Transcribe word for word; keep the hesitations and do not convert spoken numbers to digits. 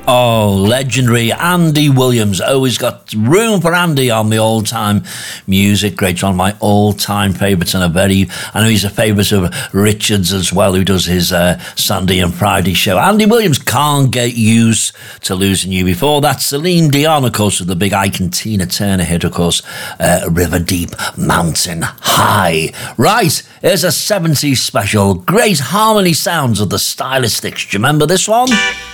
Oh, legendary Andy Williams. Always got room for Andy on the all-time music. Great, one of my all-time favourites, and a very, I know he's a favourite of Richards as well, who does his uh, Sunday and Friday show. Andy Williams, Can't Get Used to Losing You. Before that, Celine Dion, of course, with the big Ike and Tina Turner hit, of course, uh, River Deep, Mountain High. Right, here's a seventies special. Great harmony sounds of the Stylistics. Do you remember this one?